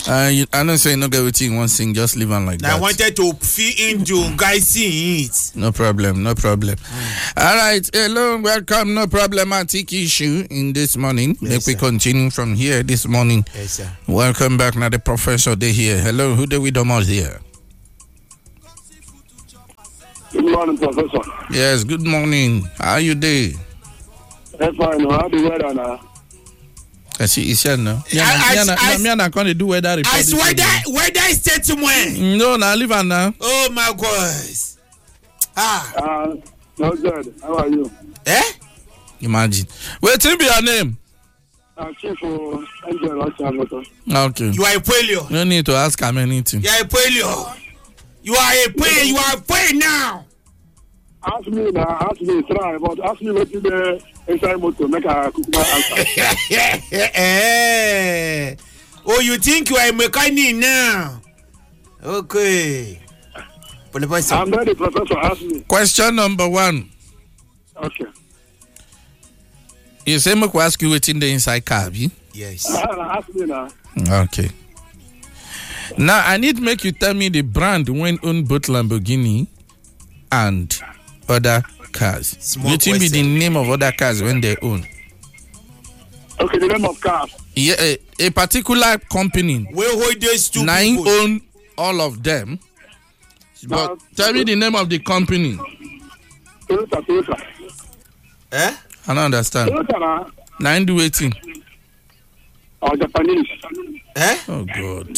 I don't say no get waiting one thing, just leave on like that. I wanted to fit into guys seeing it. No problem. All right, hello, welcome. No problematic issue in this morning. Yes, we continue from here this morning. Yes, sir. Welcome back now, the professor day here. Hello, who do we do more here? Good morning, Professor. Yes, good morning. How are you doing? I'm fine. How do you weather now? I see, it's here now. I'm going to do weather report. I swear that weather is set somewhere. No, now leave on now. Oh my God. No good. How are you? Imagine. Wait, be your name. Chief Angel Ochamoto. Okay. You are a polio. No need to ask him anything. You are a polio. You are a polio. You are a polio now. Ask me, try, but ask me what you do inside motor, make a cook answer. Oh, you think you are a mechanic now? Okay. I'm ready, Professor. Ask me. Question number 1. Okay. You say, make ask you what's in the inside car, Yes. Ask me now. Okay. Now, I need to make you tell me the brand when own both Lamborghini and other cars. What will be the name of other cars when they own? Okay, the name of cars. Yeah, a particular company. Nine own all of them. But tell me the name of the company. Toyota. I don't understand. Toyota. Nine do waiting. Or Japanese. Oh God.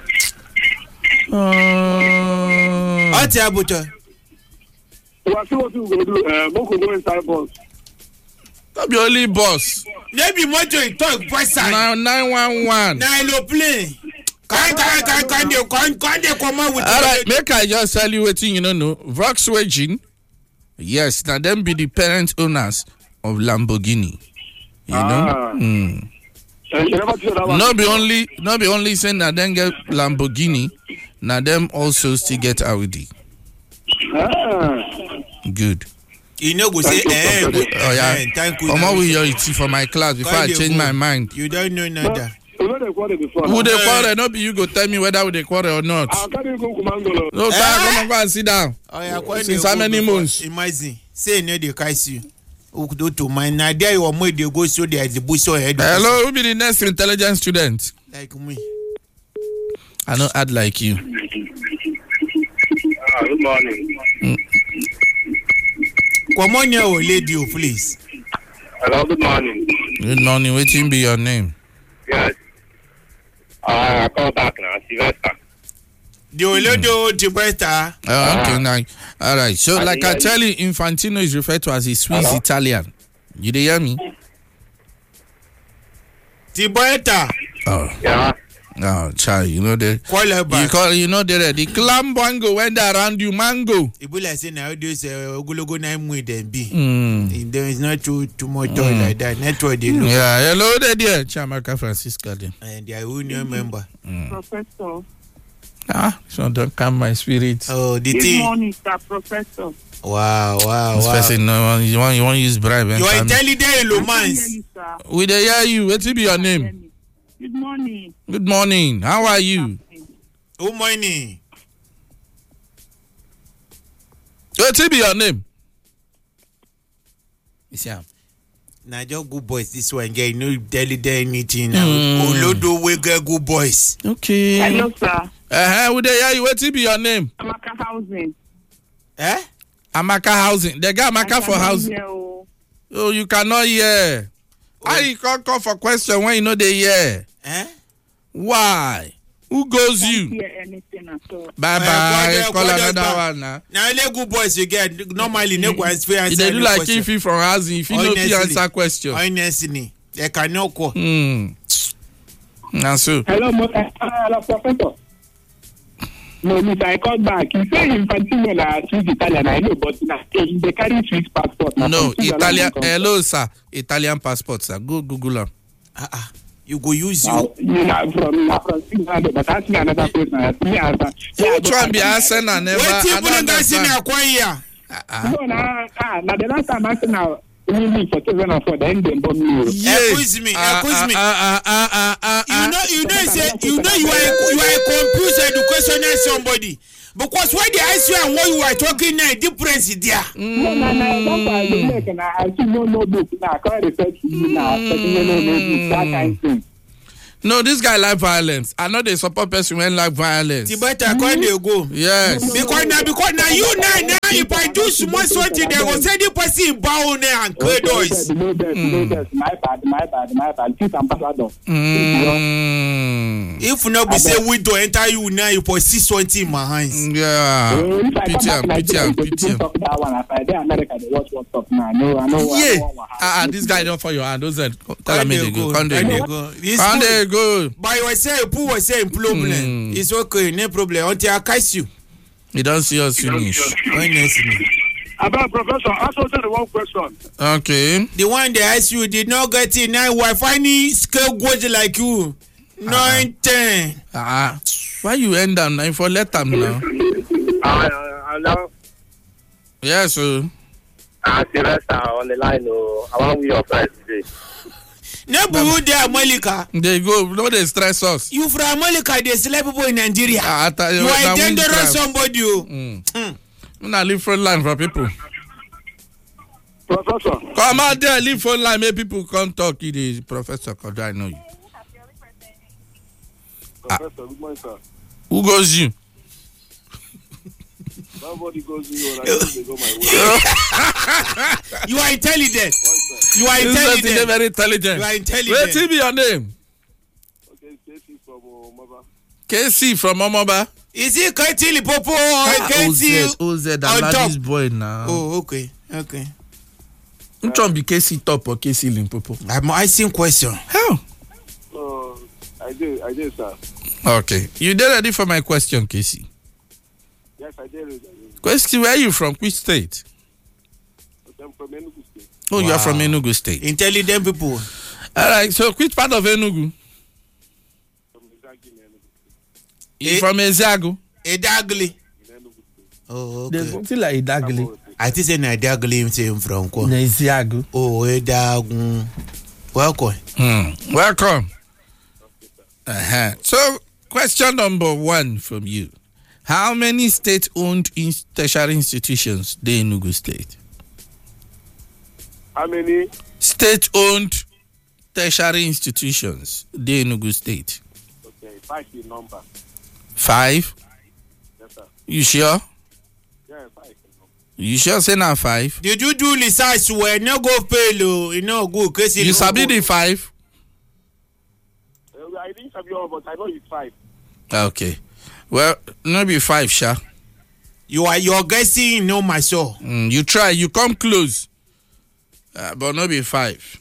What's your butcher? What you go do? Moko go inside bus. That be only boss. Maybe motor in talk person. 911. Now no play. Can't come out with. All right, make I just tell you what you don't know. Volkswagen, yes, now them be the parent owners of Lamborghini. You know. No be only saying that them get Lamborghini. Now them also still get Audi. Good. You know, go say, thank you. I'm always your for my class before I change my mind. You don't know nada. Who they quarrel? Not be you go tell me whether they quarrel or not. No, come and go and sit down. Since how many months? Imagine, say no, they catch you. Do to my Nadia, you are more they go so there is the bush or head. Hello, who be the next intelligent student? Like me. I don't add like you. Good morning. Come on here, lady, please. Hello, good morning. Good morning. What will be your name? Yes. I call back now, Sylvester. The Olodo Sylvester. Okay, now. All right. So, like I tell you, Infantino is referred to as a Swiss Italian. You hear me? Sylvester. Oh. Yeah. Oh, child, you know the the clam bango went around you mango. Ebola say now this ogologo na mu dem be. There is not too much like that. Network they look. Yeah, hello there, Chamaka Francisca. And their union member. Professor. So don't calm my spirit. Oh, the Good thing. morning, sir, Professor. Wow. This person, no, you want use bribe. You are intelligent, Lomans. We dey hear you. What will be your name? Good morning. Good morning. How are you? Good morning. What will be your name? Now just good boys. This one get no daily anything. Olodo we get good boys. Okay. Hello, sir. Who dey hear you? What will be your name? Amaka Housing. Amaka Housing. They got Amaka for housing. Oh, you cannot hear. How you can't call for question when you know they hear? Why? Who goes you? Hear anything at all. Bye. Call another one now. Now let good boys you get normally no one answer. They do like if you from housing, if you know you answer question. Honestly, they cannot call. Now so. Hello, Professor. No, I called back. You say Infantino na Swiss Italian, I know, but they carry Swiss passport. No, Italian. Hello, sir. Italian passport, sir. Go Google them. You go use you. From but ask me another question. You try and be asking and never. What people don't see me acquire? No, now the last time I said now. For 2004, then they bomb you. Excuse me. You know you are a recognize somebody. Because when they ask you and what you are talking now, difference is there. No, that's why I make and I see no book. Now I can't refer to you now. That kind of thing. No, this guy like violence. I know they support person when like violence. Tibeta, when they go. Yes. Because now you now, if I do small something, they will say the person bow there and credos. No, my bad. Chief ambassador. If not, we say we don't enter you now, you for 620 in my hands. Yeah. Pity. Yeah. This guy don't for your hand. Those tell me they go. Can they go? By yourself, who was saying problem? It's okay, no problem. Until I catch you. You don't see us finish. About Professor, answer the one question. Okay. The one they asked you did not get in. Now I finally scale goes like you. 9, 10. Why you end them now? For let them now. Hello. Yes, sir. Sylvester on the line. I want your friends today. Never would there, Malika. They go, no, they stress us. You from Malika, they slap people in Nigeria. You are dangerous somebody. I'm not leave front line for people. Professor. Come out there, leave front line, make people come talk. It is Professor, because I know you. Professor, good morning, sir. Who goes you? Nobody goes you, and I think they go my way. You are intelligent. You are intelligent. Very intelligent. You are intelligent. Wait, tell me your name. Okay, KC from Omaba. KC from Omaba. Is it KC Lipopo or KC? OZ, I like this boy now. Oh, okay. I'm trying to be KC top or KC Limpopo. I'm asking question. How? I did, sir. Okay. You did ready for my question, KC? Yes, I did. Question, where are you from? Which state? I'm from Enugu State. Oh, wow. You are from Enugu State. Intelligent people. All right, so which part of Enugu? From Ezagi, Enugu. You from Ezago? Edagli. Oh, okay. They feel like Edagli. I think it's Edagli him from Ezago. Oh, Edagu. Welcome. Welcome. So, question number 1 from you. How many state-owned tertiary institutions do in Enugu State? How many? State-owned tertiary institutions do in Enugu State. Okay, 5 is number. 5? Yes, sir. You sure? Yeah, 5 is number. You sure say now 5? Did you do research where no go fail? You know, go crazy. You sabi the 5? I didn't sabi all, but I know it's 5. Okay. Well, maybe 5, sha. You're guessing, no, my soul. You try, you come close. But not be 5.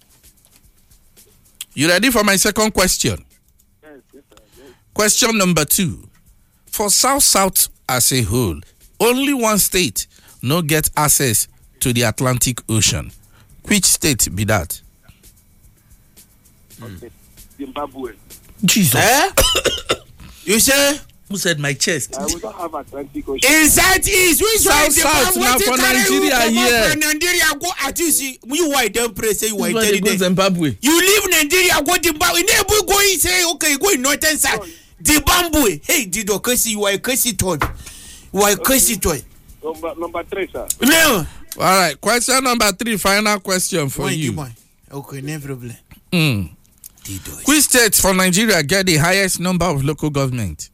You ready for my second question? Yes, sir. Yes. Question number 2. For South as a whole, only one state no get access to the Atlantic Ocean. Which state be that? Okay. Zimbabwe. Jesus. You say? Who said my chest? We don't have Atlantic Ocean. In Southeast, which one? South now for Nigeria here. Nigeria go at you see. You why don't pray say you are intelligent. Zimbabwe. You leave Nigeria go Zimbabwe. Never go and say okay go in northern side. Zimbabwe. Hey, did you you are a crazy toy. You are a crazy toy. Number 3, sir. No. All right. Question number 3. Final question for you. Okay, no problem. Which states for Nigeria get the highest number of local government?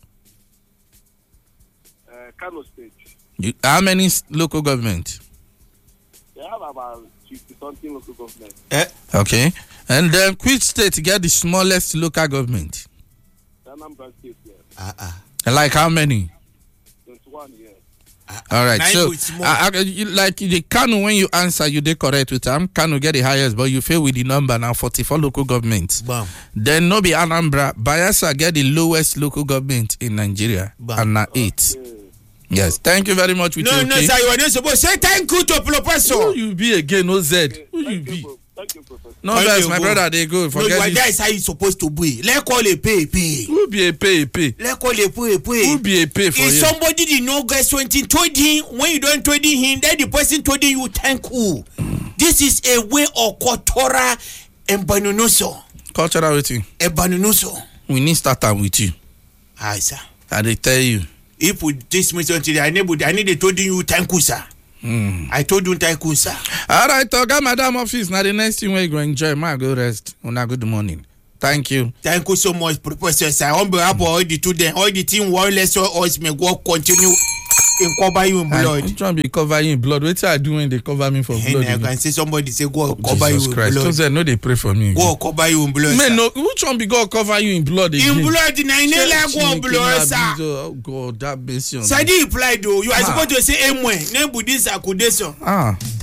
Kano State. How many local government? They have about 50-something local government. Okay. And then which state get the smallest local government? Anambra State, yes. Like how many? 21, yes. All right. So, like the Kano, when you answer, you did correct with them. Kano get the highest, but you fail with the number now. 44 local governments. Bam. Then no be Anambra. Bayelsa get the lowest local government in Nigeria, and now 8. Okay. Yes. Thank you very much. No, sir. You are not supposed to say thank you to Professor. Who you be again? OZ. Who you be? Thank you, Professor. No, that's my brother. They go. Forget that is how you supposed to be. Let's call a pay. Who be a pay? Let's call a pay. Who be a pay for you? If somebody did not get something told him, when you don't told him, then the person told you thank you. This is a way of cultural embanunuso. Cultural waiting. Embanunuso. We need start time with you. Aye, sir. I dey tell you. If we dismiss until I need to told you thank you, sir. I told you thank you, sir. All right, Oga Madam Office. Now the next thing we go enjoy. Ma go rest. Una good morning. Thank you. Thank you so much, Professor, sir. On behalf of all the students, all the team, one lesson, us may go continue in cover you in blood. Which one be cover you in blood? What I do when they cover me for blood? I can see somebody say go cover you in blood. Don't say no, they pray for me. Go cover you in blood. Man, no, which one be go cover you in blood again? In blood, in go blood, sir. Oh God, that bastion. Sadi reply though. You are supposed to say emwe. Ne budisa kudeso.